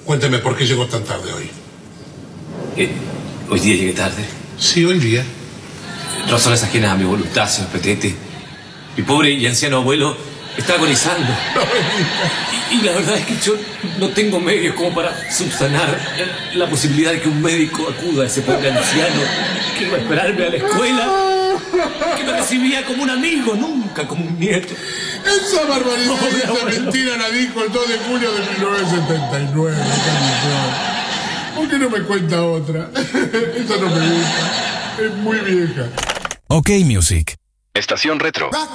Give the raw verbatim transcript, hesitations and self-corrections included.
Cuénteme por qué llegó tan tarde hoy. Eh, ¿Hoy día llegué tarde? Sí, hoy día. Razones ajenas a mi voluntad, señor Petete. Mi pobre y anciano abuelo está agonizando. Y, y la verdad es que yo no tengo medios como para subsanar la posibilidad de que un médico acuda a ese pobre anciano que iba a esperarme a la escuela, que me recibía como un amigo, nunca como un nieto. Esa barbaridad y esa mentira la dijo el dos de junio de mil novecientos setenta y nueve. ¿Por qué no me cuenta otra? Esa no me gusta. Es muy vieja. Ok Music. Estación Retro.